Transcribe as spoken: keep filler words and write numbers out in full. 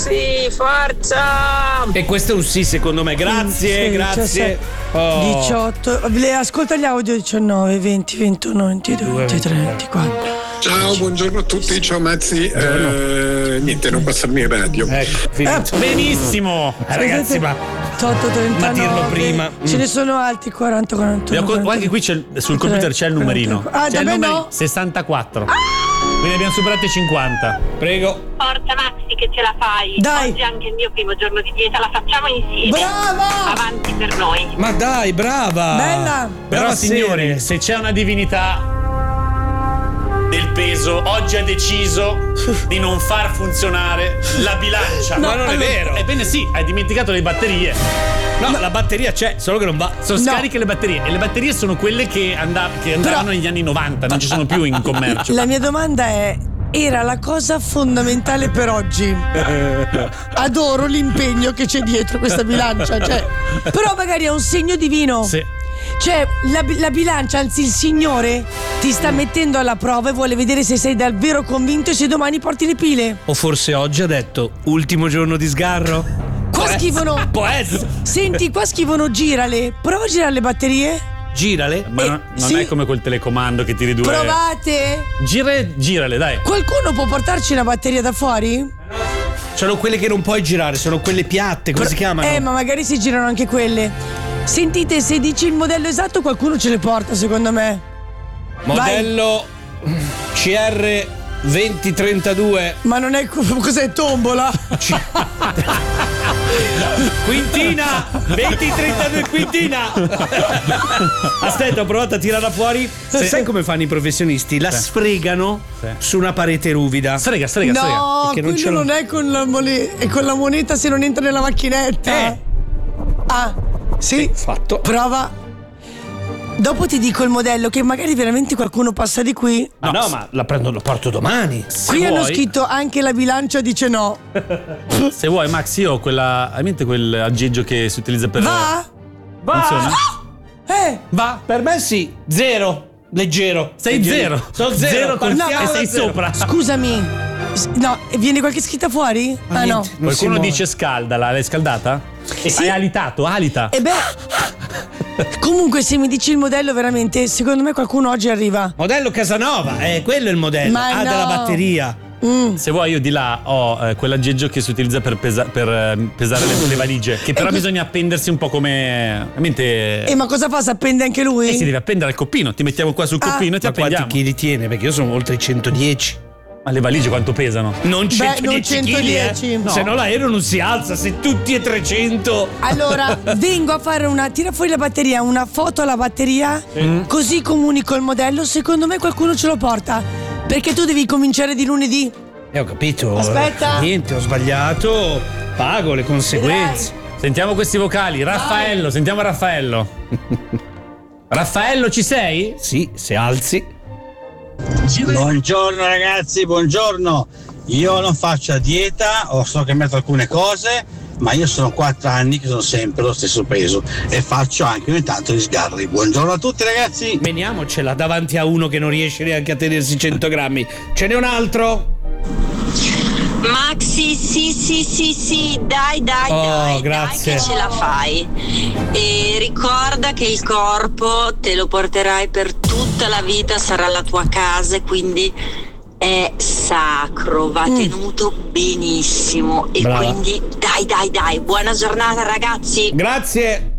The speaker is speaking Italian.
sì, forza! E questo è un sì secondo me, grazie, Sì, grazie. diciassette, diciotto, le ascolta gli audio diciannove, venti, ventuno, ventidue, ventitré, ventiquattro. Ciao, buongiorno a tutti, ciao Mazzi. Eh, niente, non passarmi in radio. Ecco, finito. Eh, benissimo, eh, ragazzi, ma otto, trentanove, Ma dirlo prima. Ce ne sono altri quaranta, quarantuno. guarda che qui c'è, sul computer c'è il numerino. Ah, c'è da il me numeri- no? sessantaquattro. Quindi abbiamo superato i cinquanta. Prego. Forza Maxi che ce la fai. Dai. Oggi è anche il mio primo giorno di dieta, la facciamo insieme. Brava! Avanti per noi. Ma dai, brava. Bella. Però Brava, signori, Sere. se c'è una divinità del peso, oggi ha deciso di non far funzionare la bilancia. No, Ma non è allora- vero. Ebbene sì, hai dimenticato le batterie. No, la batteria c'è, solo che non va. Sono No. scariche le batterie. E le batterie sono quelle che, andav- che andavano Però- negli anni novanta, non ci sono più in commercio. La mia domanda è: era la cosa fondamentale per oggi? Adoro l'impegno che c'è dietro questa bilancia, cioè, però magari è un segno divino. Sì. Cioè, la, la bilancia, anzi il Signore ti sta mettendo alla prova e vuole vedere se sei davvero convinto e se domani porti le pile. O forse oggi ha detto ultimo giorno di sgarro? Qua scrivono. Può essere. Senti, qua scrivono girale. Prova a girare le batterie. Girale. Ma Eh, non, non sì. è come quel telecomando che tiri due. Provate. Gira, girale, dai. Qualcuno può portarci una batteria da fuori? Sono quelle che non puoi girare, sono quelle piatte, come si chiamano? Eh, ma magari si girano anche quelle. Sentite, se dici il modello esatto, qualcuno ce le porta, secondo me. Modello C R venti trentadue. Ma non è. Cos'è tombola? Quintina venti trentadue Quintina. Aspetta, ho provato a tirarla fuori. Sai come fanno i professionisti? La sfregano Sì. su una parete ruvida. Strega, strega, strega. No, Perché non quello ce l'ho. non è con la, mole- è con la moneta se non entra nella macchinetta. Eh. Ah, sì. Fatto. Prova. Dopo ti dico il modello, che magari veramente qualcuno passa di qui. Ma no, ma la prendo, lo porto domani. Se Qui hanno vuoi- scritto anche la bilancia dice no. Se vuoi, Max, io ho quella. Hai in mente quel aggeggio che si utilizza per. Va? Funziona? Eh. Va? Per me sì, zero. Leggero. Sei Leggero. zero. Sono zero. Zero col- partiamo e da sei zero. sopra. Scusami. S- No, e viene qualche scritta fuori? Ma Ah no. niente, non si Qualcuno muove. dice scaldala, l'hai scaldata? E Sì. hai alitato, alita. E beh. Comunque, se mi dici il modello, veramente, secondo me qualcuno oggi arriva. Modello Casanova, eh, quello è il modello. Ma ha no. della batteria. Mm. Se vuoi, io di là ho eh, quell'aggeggio che si utilizza per, pesa- per eh, pesare le, le valigie. Che però que- bisogna appendersi un po' come. Veramente. E ma cosa fa? Si appende anche lui? Eh, si deve appendere al coppino. Ti mettiamo qua sul Ah. coppino e ti Ma quanti appendiamo. chili tiene? Perché io sono oltre i centodieci. Ma le valigie quanto pesano? Non Beh, centodieci non chili, eh. centodieci. No. Se no l'aereo non si alza, se tutti e trecento. Allora, vengo a fare una. Tira fuori la batteria, una foto alla batteria. Così comunico il modello. Secondo me qualcuno ce lo porta. Perché tu devi cominciare di lunedì. Eh, ho capito. Aspetta. Niente, ho sbagliato. Pago le conseguenze. Sentiamo questi vocali. Raffaello, sentiamo Raffaello. Raffaello, ci sei? Sì, se alzi. Buongiorno ragazzi, buongiorno. Io non faccio la dieta, ho so che metto alcune cose, ma io sono quattro anni che sono sempre lo stesso peso e faccio anche ogni tanto gli sgarri. Buongiorno a tutti ragazzi. Veniamocela davanti a uno che non riesce neanche a tenersi cento grammi. Ce n'è un altro? Maxi, sì, sì, sì, sì, dai, dai, Oh, dai, grazie. dai che ce la fai. E ricorda che il corpo te lo porterai per tutta la vita, sarà la tua casa, e quindi è sacro, va tenuto benissimo. E Brava. quindi dai, dai, dai, buona giornata ragazzi. Grazie.